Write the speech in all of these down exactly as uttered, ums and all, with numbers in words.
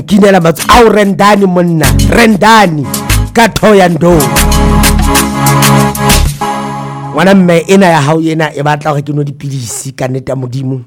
kinela matso au Rendani monna Rendani ka Thoyandou ngwana mme ena ya hao ena e batla gore ke no dipidisi ka neta modimo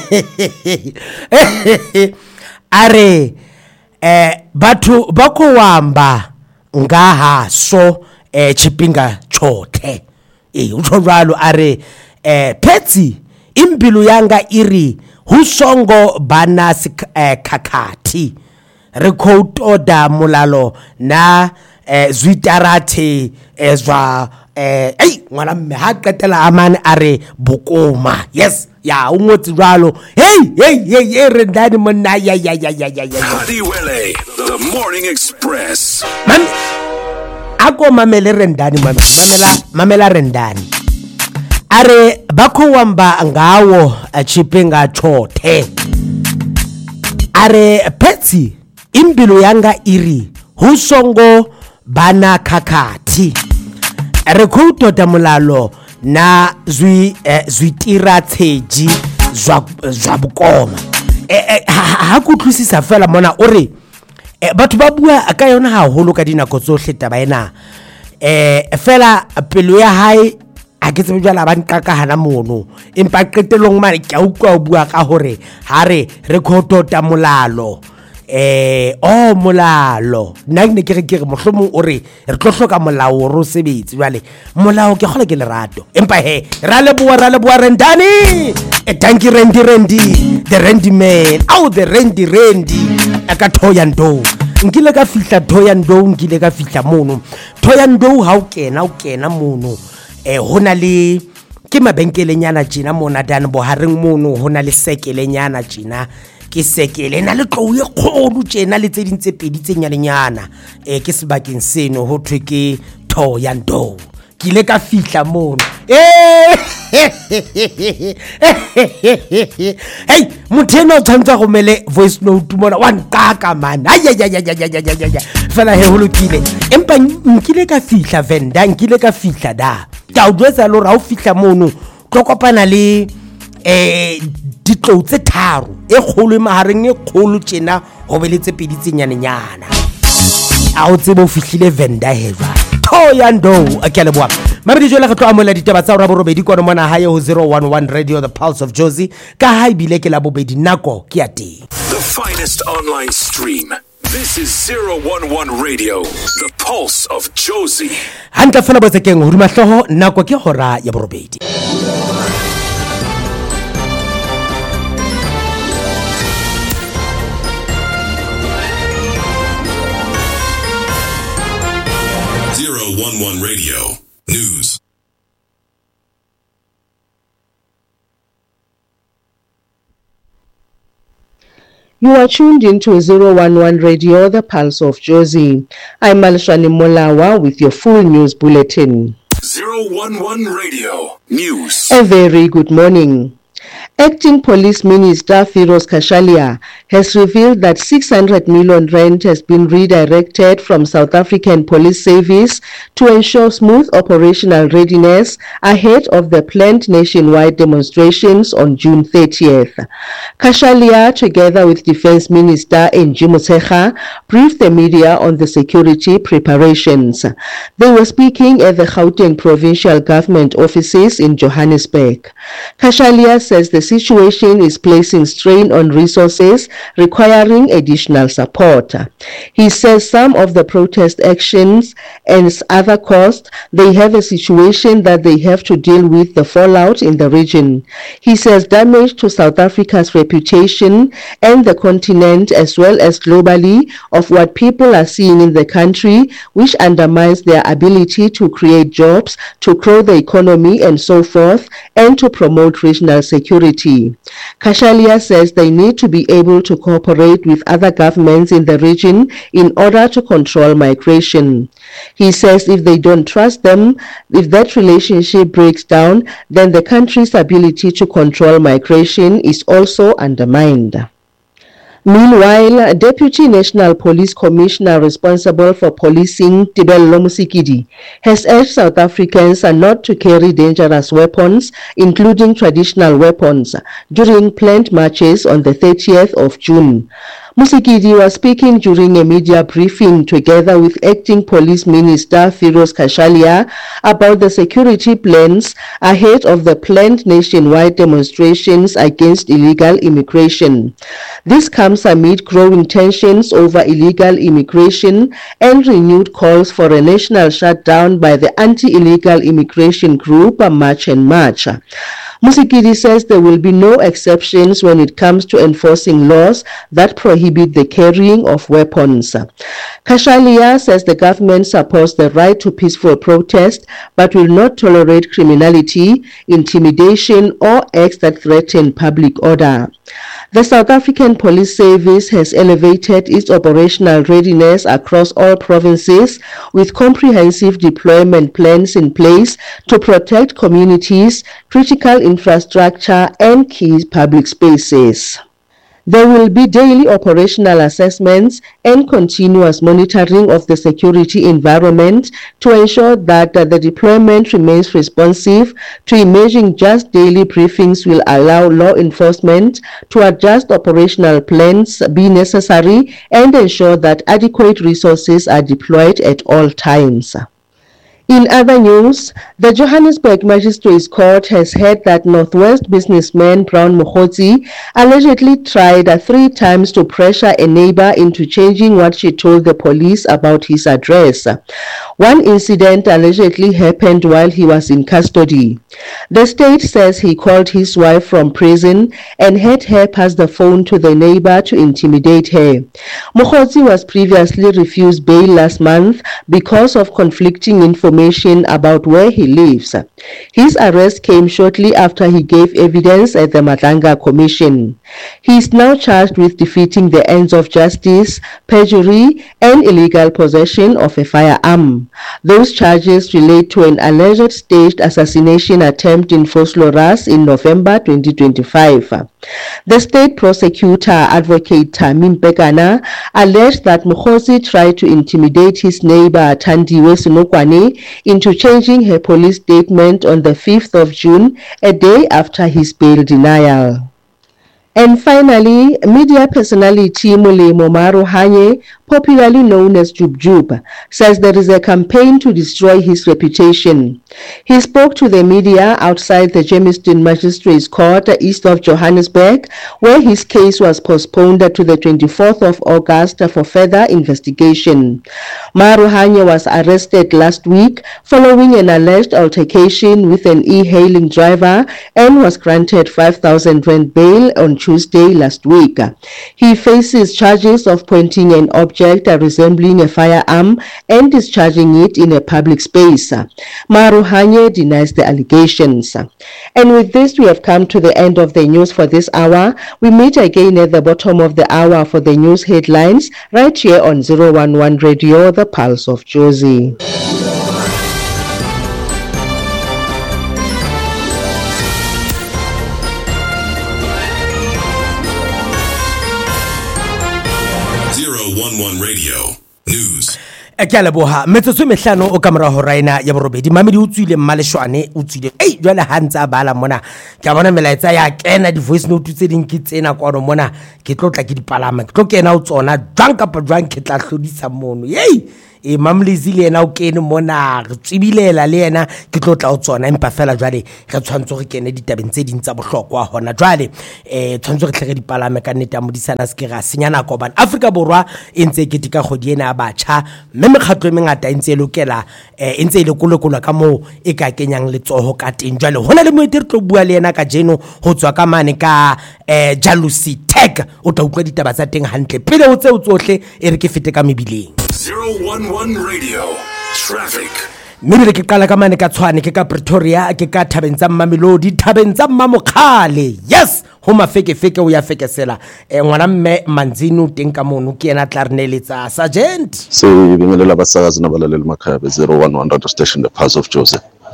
are eh batho ba ko wamba ngaha so eh chipinga chothe eh utsho jwalo are eh Petsi imbilu yanga iri husongo bana eh, kakati record order mulalo na eh, zwitarate ezwa eh ei ngwana mme ha qetela amane are bokoma yes ya ungotsi jwalo hey hey hey hey Rendani monna ya ya ya ya ya Hadiwele the morning express man ako mamele Rendani mamela mamela Rendani are bakho wamba ngawo achipinga chothe are Petsi imbilu yanga iri husongo bana kakati rekhoto damulalo na zwi eh, zwitira tseji zwa zwa bukoma eh, eh, ha ku tlusisa fela mona ore eh, batho ba bua ka yona ha holo ka dinako tsohle taba ena eh fela pelo ya hae a ke tsebe jala ba nkaka hana mono empa qetelong mane ke utlwa bua ka hore ha re rekhoto damulalo eh oh molalo nna ne ke re ke re mohlomong o re re tlo hloka molao ro sebetsi jwale molao ke gole ke lerato empa he ra le bua ra le bua Rendani e tanki rendi rendi the rendi man au the rendi rendi aka Thoyandou nkile ka fihla Thoyandou nkile ka fihla mono Thoyandou ha o kena o kena mono eh hona le ke mabenkelenyana tjena mona dan bo hareng mono hona le sekelenyana tjena ke sekele na le tlou e kgolo tjena le tse dintse pedi tse nyalenyana eh ke sebakeng seno ho thwe ke Thoyandou ke ile ka fihla mono eh hey motheno o tshantsa go mele voice note mona wa nkaka man ay ay ay ay ay ay fela he ho lokile empa nkile ka fihla Venda nkile ka fihla da ka o dwetsa lo ra o fihla mono tlo kopana le eh ditlou tse tharo e kgolo e mahareng e kgolo tjena ho beletse pedi tse nyanenyana a o tsebe o fihlile Venda he jwa Thoyandou a ke le bua mabedi jole re tlo amola ditaba tsa ra borobedi kono mona hae ho zero one one radio the pulse of Jozi ka ha ibile ke la bobedi nako ke ya teng the finest online stream. This is zero one one radio the pulse of Jozi hantla fela botsekeng ho duma hloho nako ke hora ya borobedi zero one one radio news. You are tuned into zero one one Radio, the pulse of Jozi. I'm Malishani Molawa with your full news bulletin. zero one one Radio News. A very good morning. Acting Police Minister Firoz Kashalia has revealed that six hundred million rand has been redirected from South African Police Service to ensure smooth operational readiness ahead of the planned nationwide demonstrations on June thirtieth. Kashalia, together with Defence Minister Angie Motshekga, briefed the media on the security preparations. They were speaking at the Gauteng Provincial Government offices in Johannesburg. Kashalia says the situation is placing strain on resources requiring additional support. He says some of the protest actions and other costs, they have a situation that they have to deal with the fallout in the region. He says damage to South Africa's reputation and the continent as well as globally of what people are seeing in the country, which undermines their ability to create jobs, to grow the economy and so forth, and to promote regional security. Kashalia says they need to be able to cooperate with other governments in the region in order to control migration. He says if they don't trust them, if that relationship breaks down, then the country's ability to control migration is also undermined. Meanwhile, Deputy National Police Commissioner responsible for policing, Tibello Musikidi, has urged South Africans not to carry dangerous weapons, including traditional weapons, during planned marches on the thirtieth of June. Musikidi was speaking during a media briefing together with Acting Police Minister Firoz Khashalia about the security plans ahead of the planned nationwide demonstrations against illegal immigration. This comes amid growing tensions over illegal immigration and renewed calls for a national shutdown by the anti-illegal immigration group March and March. Musikidi says there will be no exceptions when it comes to enforcing laws that prohibit the carrying of weapons. Khashalia says the government supports the right to peaceful protest but will not tolerate criminality, intimidation, or acts that threaten public order. The South African Police Service has elevated its operational readiness across all provinces with comprehensive deployment plans in place to protect communities, critical infrastructure, and key public spaces. There will be daily operational assessments and continuous monitoring of the security environment to ensure that uh, the deployment remains responsive to emerging. Just daily briefings will allow law enforcement to adjust operational plans be necessary and ensure that adequate resources are deployed at all times. In other news, the Johannesburg Magistrates Court has heard that Northwest businessman Brown Mokgotsi allegedly tried uh, three times to pressure a neighbor into changing what she told the police about his address. One incident allegedly happened while he was in custody. The state says he called his wife from prison and had her pass the phone to the neighbor to intimidate her. Mokgotsi was previously refused bail last month because of conflicting information about where he lives. His arrest came shortly after he gave evidence at the Madlanga Commission. He is now charged with defeating the ends of justice, perjury, and illegal possession of a firearm. Those charges relate to an alleged staged assassination attempt in Vosloorus in November twenty twenty-five. The state prosecutor, Advocate Tamim Pekana, alleged that Mokgotsi tried to intimidate his neighbor Thandiwe Senokwane into changing her police statement on the fifth of June, a day after his bail denial. And finally, media personality Molemo Marohanye, popularly known as Jub Jub, says there is a campaign to destroy his reputation. He spoke to the media outside the Germiston Magistrates Court east of Johannesburg, where his case was postponed to the twenty-fourth of August for further investigation. Marohanye was arrested last week following an alleged altercation with an e-hailing driver and was granted five thousand rand bail on Tuesday last week. He faces charges of pointing an object resembling a firearm and discharging it in a public space. Marohanye denies the allegations. And with this, we have come to the end of the news for this hour. We meet again at the bottom of the hour for the news headlines right here on zero one one Radio, the Pulse of Jozi. one Radio News. Ke a leboha metsotso mehlano o ka mora ho raina ya borobedi mamedi o tswile mmaleshwane o tswile ei jwale ha ntse a bala mona ke bona melaetsa ya kena di voice note tse ding ke tsena kwano mona ke tlotla ke dipalama ke tlo kena o tsona jwang kapa jwang ke tla hlodisa mono yei e mamlezi le ena o kene mona re tsibilela le ena ke tlotla o tsona empa fela jwale re tshwantse re kene ditabeng tse ding tsa bohlokwa hona jwale eh tshwantse re tlhege dipalame ka nnete modisana se ke ga senya nako bana Afrika Borwa e ntse ke tika kgodi ena ba tjha mme mekgatlo e mengata e ntse e lokela e ntse e le kolokola ka mo e ka kenyang letsoho ka teng jwale hona le moeti re tlo bua le ena ka jeno ho tswa ka mane ka eh Jalusi Tech o tla utlwa ditaba tsa teng hantle pele o tse o tsohle e re ke fete ka mebileng zero one one Radio Traffic. Mebile ke qala ka mane ka Tshwane ke ka Pretoria ke ka Thabeng tsa Mamelodi Thabeng tsa Mamokgale yes ho mafeke feke o ya fekesela e ngwana mme Manzinu teng ka mono ke ena tla rneletsa Sergeant se bingelela basakazi nabalaleli makhaya be zero one one Radio Station the Pulse of Jozi.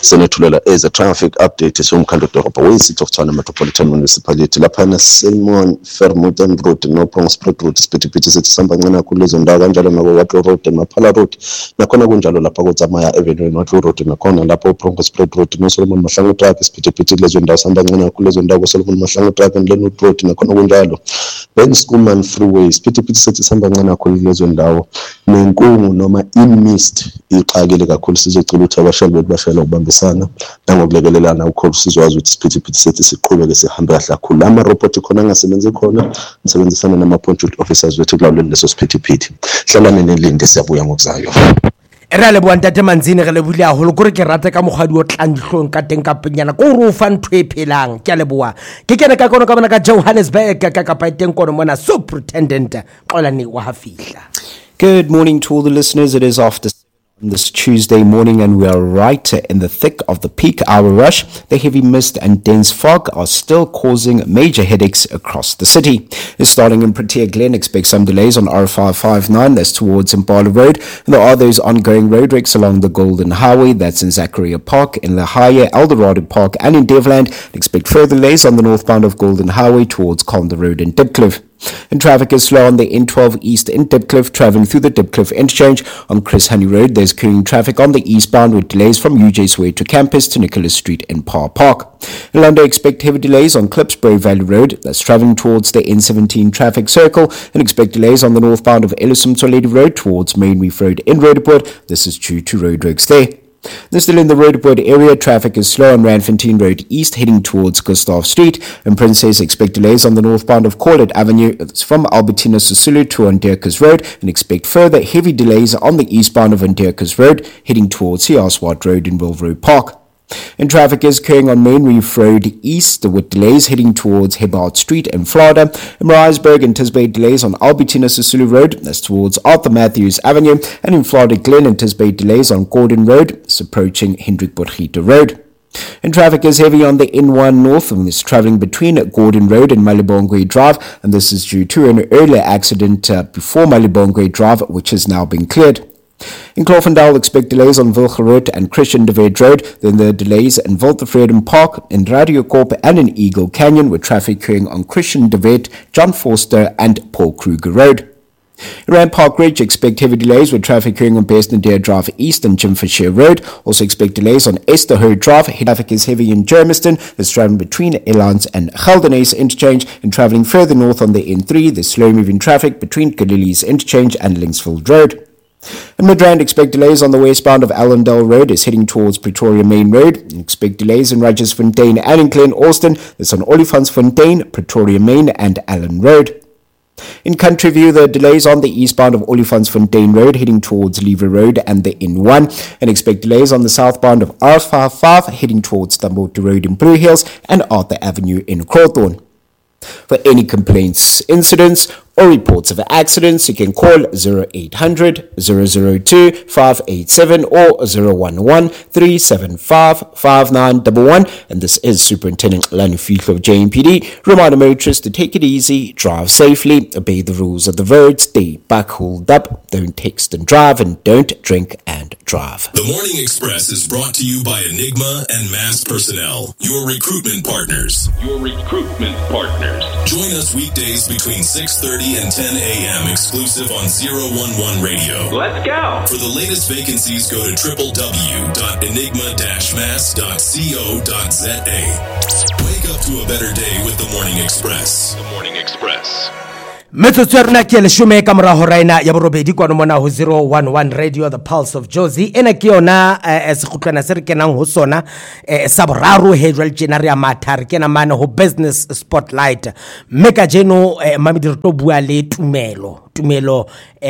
senethulela as a traffic update somkhandlu dolobha we-City of Tshwane Metropolitan Municipality laphana Simon Vermeulen Road no-Prongspriet Road isiphithiphithi sithi sihamba ncane kakhulu lezo ndawo kanjalo nako-Watlow Road Maphala Road nakhona kunjalo lapha kuTsamaya Avenue Watlow Road nakhona lapho uProngspriet Road no-Solomon Mahlangu Track isiphithiphithi lezo ndawo sihamba ncane kakhulu lezo ndawo ku-Solomon Mahlangu Track and Lenwood Road nakhona kunjalo Ben Schoolman Freeway isiphithiphithi sithi sihamba ncane kakhulu lezo ndawo nenkungu noma imist ixakile kakhulu sizocela ukuthi abashayeli bethu bashayela ukubambisana nangokulekelelana ukhulu sizwazi ukuthi isiphithiphithi sethi siqhubeke sihambe kahle kakhulu ama-robot khona angasebenzi khona nisebenzisana nama-point officers wethu kulawuleni leso siphithiphithi hlalane nelinde siyabuya ngokuzayo era le boantate manzini re le bule haholo gore ke rata ka mogadi o tlang dihlong ka teng ka penyana ko re o fa ntho e phelang ke a leboa ke kene ka kono ka bona ka Johannesburg ka ka pa teng kono mona superintendent Xolani wa hafihla. Good morning to all the listeners. It is after this Tuesday morning and we are right in the thick of the peak hour rush. The heavy mist and dense fog are still causing major headaches across the city. Starting in Protea Glen, expect some delays on R five five nine, that's towards Impala Road. And there are those ongoing road wrecks along the Golden Highway, that's in Zachariah Park, in La Haye, Eldorado Park and in Devland. Expect further delays on the northbound of Golden Highway towards Conda Road and Dipcliff. And traffic is slow on the N twelve East in Dipcliff, travelling through the Dipcliff interchange. On Chris Honey Road, there's queuing traffic on the eastbound with delays from U J's Way to campus to Nicholas Street in Parr Park. In London, expect heavy delays on Klipsbury Valley Road, that's travelling towards the N seventeen traffic circle, and expect delays on the northbound of Ellison Toledo Road towards Main Reef Road in Roodepoort. This is due to road works there. Then still in the Roodepoort area, traffic is slow on Randfontein Road East heading towards Gustav Street. And Princess, expect delays on the northbound of Corlett Avenue from Albertina Sisulu to Ondeerkus Road, and expect further heavy delays on the eastbound of Ondeerkus Road heading towards Siaswat Road in Wilbro Park. And traffic is occurring on Main Reef Road East with delays heading towards Hebart Street in Florida. In Maritzburg and Tisbay, delays on Albertina Sisulu Road, that's towards Arthur Matthews Avenue. And in Florida Glen and Tisbay, delays on Gordon Road, it's approaching Hendrik Borgita Road. And traffic is heavy on the N one North and is travelling between Gordon Road and Malibongwe Drive. And this is due to an earlier accident uh, before Malibongwe Drive, which has now been cleared. In Cloffendale, expect delays on Wilgerhout and Christian de Wet Road. Then the delays in Voltevreden Park, in Radio Corp and in Eagle Canyon, with traffic occurring on Christian de Wet, John Forster and Paul Kruger Road. In Rand Park Ridge, expect heavy delays with traffic occurring on Bestnadir Drive East and Jim Fisher Road. Also expect delays on Esterhurd Drive. Traffic is heavy in Germiston. It's traveling between Elans and Geldenhuys Interchange. And traveling further north on the N three, there's slow-moving traffic between Galilees Interchange and Linksfield Road. In Midrand, expect delays on the westbound of Allendale Road is heading towards Pretoria Main Road. And expect delays in Rogers-Fontein and in Glen Austin. That's on Olifantsfontein, Pretoria Main and Allen Road. In Country View, the delays on the eastbound of Olifantsfontein Road heading towards Lever Road and the N one. And expect delays on the southbound of R fifty-five heading towards Tambote Road in Blue Hills and Arthur Avenue in Crowthorne. For any complaints, incidents, or reports of accidents, you can call zero eight hundred, zero zero two, five eight seven or zero one one, three seven five, five nine one one. And this is Superintendent Xolani Fihlo of J M P D. Reminder motorists to take it easy, drive safely, obey the rules of the road, stay back, hold up, don't text and drive, and don't drink and drive. The Morning Express is brought to you by Enigma and Mass Personnel, your recruitment partners. Your recruitment partners. Join us weekdays between six thirty and ten a.m. exclusive on zero one one Radio. Let's go. For the latest vacancies, go to w w w dot enigma dash mass dot co dot z a. Wake up to a better day with the Morning Express. The Morning Express. Metsotso ya rena ke le shume ka morago raina ya borobedi kwa mona ho zero one one Radio, the Pulse of Jozi. Ena ke yona se khutlwana se re kenang ho sona sa boraro he jwale tjena re ya matha re kena mane ho business spotlight. Mme ka jeno mami di re to bua le Tumelo Tumelo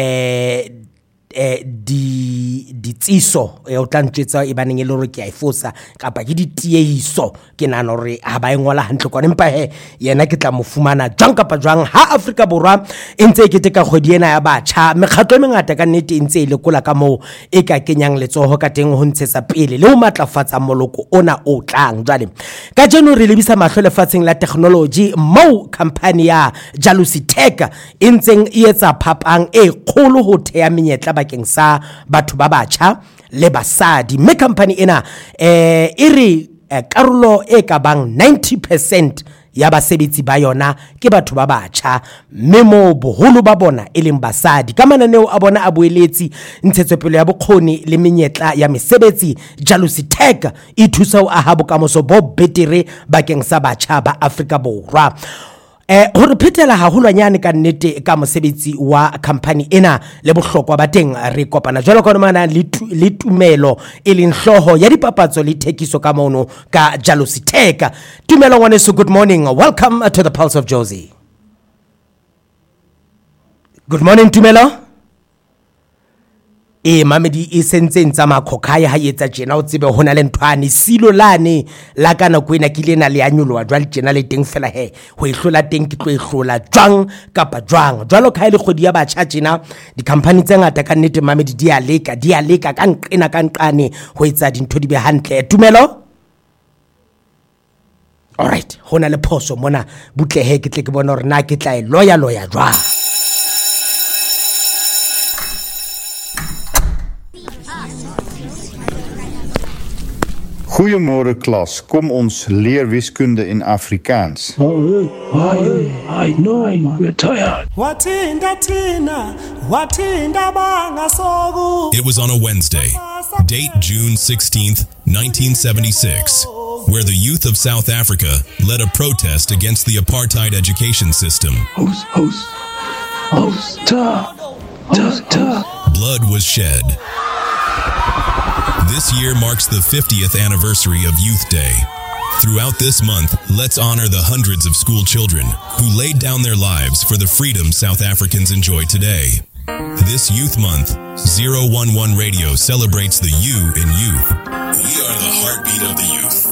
eh eh di di tsiso e o tlantsetsa e baneng e le re ke a ifosa kapa ke di tiehiso ke nana re ha ba engola hantle kwa empa he yena ke tla mo fumana jwang kapa jwang ha Afrika Borwa e ntse ke teka kgwedi ena ya batjha mekgatlo e mengata ka nnete ntse ile kola ka mo e ka kenyang letsoho ka teng ho ntshetsa pele le ho matlafatsa moloko ona o tlang jwale ka jeno re lebisa mahlo lefatsheng la technology mo company ya Jalusi Tech e ntseng e etsa phapang e kgolo ho thea menyetla bakeng sa batho ba batjha le basadi. Mme company ena eh e re eh, karolo e ka bang ninety percent ya basebetsi ba yona ke batho ba batjha, mme mo boholo ba bona e leng basadi. Ka mananeo a bona a boeletsi, ntshetsopele ya bokgoni le menyetla ya mesebetsi, Jalusi Tech e thusa ho aha bokamoso bo betere bakeng sa batjha ba Afrika Borwa. Eh ho re phethela haholwanyane ka nnete ka mosebetsi wa company ena le bohlokwa ba teng re kopana jwalo ka mana le Tumelo e leng hloho ya dipapatso le thekiso ka mono ka Jalusi Tech. Tumelo ngwaneso, good morning, welcome to the Pulse of Jozi. Good morning Tumelo. E mamedi e sentse ntsa makhokhae ha etsa tjena o tsebe hona le nthwane silo lane la kana kwena kile na le anyolwa jwale tjena le teng fela he ho ihlola teng ke tlo ihlola jwang kapa jwang jwalo ka ile kgodi ya batjha tjena di company tse ngata ka nnete mamedi di a leka di a leka ka nqena ka nqane ho etsa dintho di be hantle. Tumelo, all right, hona le phoso mona butlehe ke tle ke bona hore na ke tla e loya loya jwang. Goeiemôre klas, kom ons leer wiskunde in Afrikaans. Oh, I know, we're tired. It was on a Wednesday, date June sixteenth, nineteen seventy-six, where the youth of South Africa led a protest against the apartheid education system. Host, host, host, ta, ta, ta. Blood was shed. This year marks the fiftieth anniversary of Youth Day. Throughout this month, let's honor the hundreds of school children who laid down their lives for the freedom South Africans enjoy today. This Youth Month, zero one one Radio celebrates the you in youth. We are the heartbeat of the youth.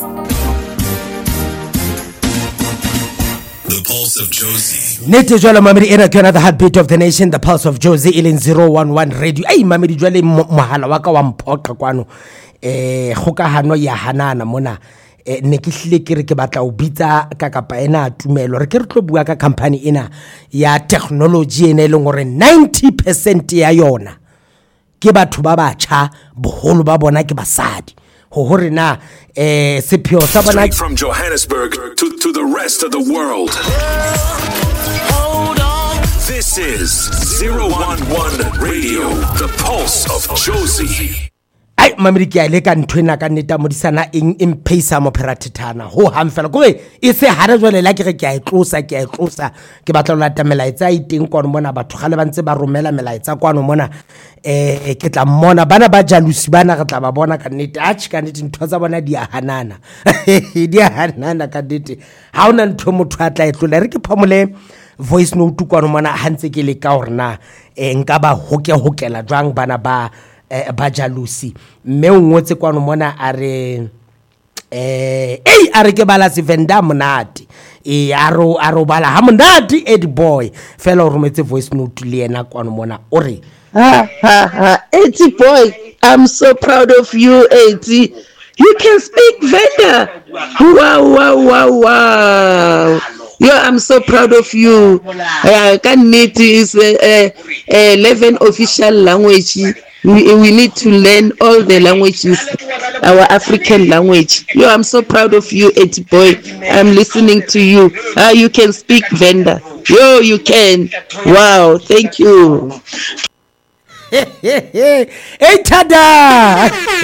The Pulse of Jozi. Nete jwale mamedi ena ke yona the heartbeat of the nation, the Pulse of Jozi e leng zero one one Radio. Ei mamedi jwale mohala wa ka wa mphoqa kwano eh khokahano ya hanana mona eh ne ke hlile ke re ke batla o bitsa ka kapa ena Tumelo re ke re tlo bua ka company ena ya technology ena e leng gore ninety percent ya yona ke batho ba batjha, boholo ba bona ke basadi. Ho hore na eh sepheo sa bona from Johannesburg to to the rest of the world. Hold on. This is zero one one Radio, the Pulse of Jozi. ai mamedi ke a leka nthwena ka nneta modisana eng impesa mo perathethana ho hamfela kowe e se hara jwale la ke re ke a itlosa ke a itlosa ke batla ho lata melaetsa e teng kwano mona batho gale ba ntse ba romela melaetsa kwano mona eh ke tla mmona bana ba Jalusi bana re tla ba bona ka nnete a tshika nnete ntho tsa bona di a hanana di a hanana ka nnete ha ona ntho motho a tla itlola re ke phomole voice note kwano mona hantse ke le ka hore na eh nka ba hoke hokela jwang bana ba eh, ba Jalusi mme o ngotse kwano mona a re eh ei a re ke bala se venda monate e aro aro bala ha monate Ed Boy fela o rometse voice note le ena kwano mona o re Ha ha ha, Eti boy, I'm so proud of you, Eti. You can speak Venda. Wow, wow, wow, wow. Yeah, I'm so proud of you. Uh, Kaneti is uh, uh, eleven official language. We, we need to learn all the languages, our African language. Yo, I'm so proud of you, Eti boy. I'm listening to you. Uh, you can speak Venda. Yo, you can. Wow, thank you. Hey tada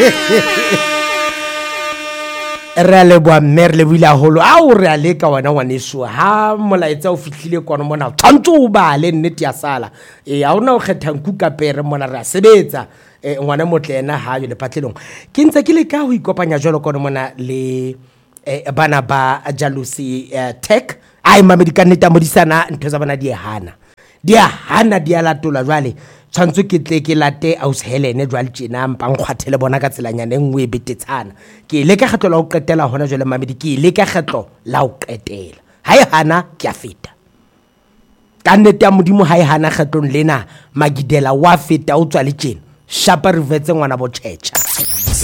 Rale bua merle wila holo a o re ale ka wana waneso ha molaetsa o fihlile kono mona tshwantse o ba le nnete ya sala e a ona o kgetha nkuka pere mona ra sebetsa e ngwana motlena ha yo le patlelong ke ntse ke le ka ho ikopanya jwalo kono mona le bana ba Jalusi Tech ai mamedi ka nnete modisana ntho tsa bana di hana di hana di alatola jwale tshwantse ke tle ke late aus Helene jwale tjena mpa nkgwathele bona ka tselanyane engwe e betetsana ke le ka kgetlo la o qetela hona jwale mamedi ke le ka kgetlo la o qetela hae hana ke a feta ka nnete ya modimo hae hana kgetlong lena magidela wa feta o tswa le tjena shapa re vetse ngwana bo tjhetjha